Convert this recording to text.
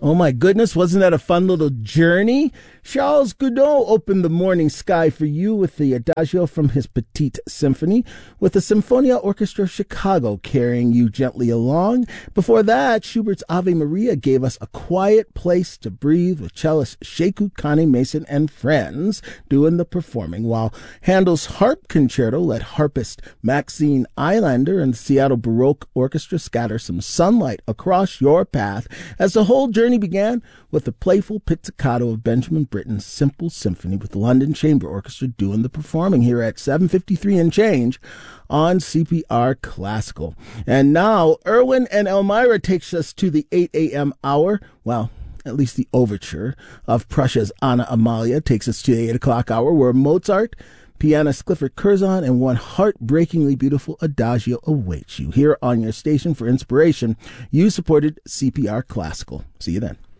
Oh my goodness, wasn't that a fun little journey? Charles Gounod opened the morning sky for you with the Adagio from his Petite Symphony, with the Sinfonia Orchestra of Chicago carrying you gently along. Before that, Schubert's Ave Maria gave us a quiet place to breathe with cellist Sheku Kane-Mason and friends doing the performing, while Handel's Harp Concerto let harpist Maxine Eilander and the Seattle Baroque Orchestra scatter some sunlight across your path as the whole journey began with the playful pizzicato of Benjamin Britten's Simple Symphony, with the London Chamber Orchestra doing the performing here at 7:53 and change on CPR Classical. And now Erwin and Elmira takes us to the 8 a.m. hour. Well, at least the overture of Prussia's Anna Amalia takes us to the 8 o'clock hour, where Mozart, pianist Clifford Curzon, and one heartbreakingly beautiful Adagio awaits you here on your station for inspiration. You supported CPR Classical. See you then.